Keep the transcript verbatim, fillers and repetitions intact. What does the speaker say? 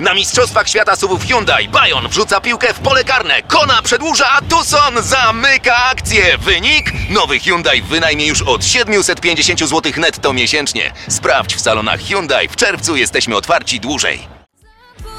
Na Mistrzostwach Świata suwów Hyundai Bayon wrzuca piłkę w pole karne, Kona przedłuża, a Tucson zamyka akcję. Wynik? Nowy Hyundai w wynajmie już od siedemset pięćdziesiąt złotych netto miesięcznie. Sprawdź w salonach Hyundai, w czerwcu jesteśmy otwarci dłużej.